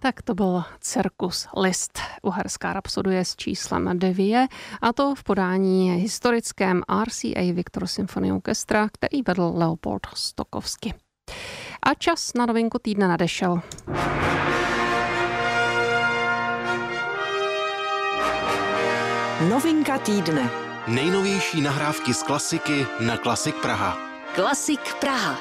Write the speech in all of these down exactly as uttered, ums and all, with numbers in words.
Tak to byl Cirkus Liszt, uherská rapsodie s číslem devět, a to v podání historickém R C A Victor Symphony Orchestra, který vedl Leopold Stokowski. A čas na novinku týdne nadešel. Novinka týdne. Nejnovější nahrávky z klasiky na Klasik Praha. Klasik Praha.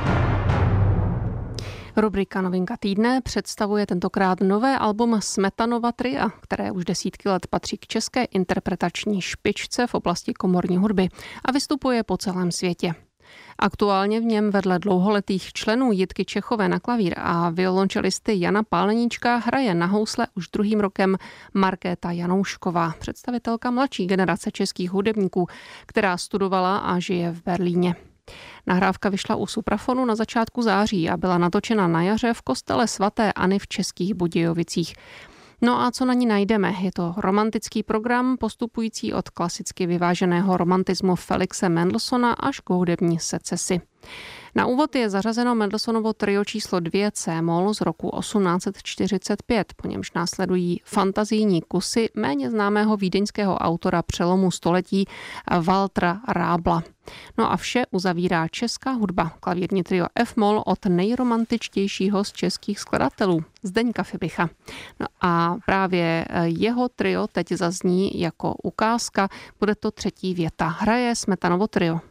Rubrika Novinka týdne představuje tentokrát nové album Smetanova tria, které už desítky let patří k české interpretační špičce v oblasti komorní hudby a vystupuje po celém světě. Aktuálně v něm vedle dlouholetých členů Jitky Čechové na klavír a violončelisty Jana Páleníčka hraje na housle už druhým rokem Markéta Janoušková, představitelka mladší generace českých hudebníků, která studovala a žije v Berlíně. Nahrávka vyšla u Suprafonu na začátku září a byla natočena na jaře v kostele svaté Anny v Českých Budějovicích. No a co na ní najdeme? Je to romantický program postupující od klasicky vyváženého romantismu Felixe Mendelssohna až k hudební secesi. Na úvod je zařazeno Mendelsohnovo trio číslo dvě C-moll z roku osmnáct set čtyřicet pět, po němž následují fantazijní kusy méně známého vídeňského autora přelomu století Waltera Rábla. No a vše uzavírá česká hudba, klavírní trio F-moll od nejromantičtějšího z českých skladatelů, Zdeňka Fibicha. No a právě jeho trio teď zazní jako ukázka, bude to třetí věta. Hraje Smetanovo trio.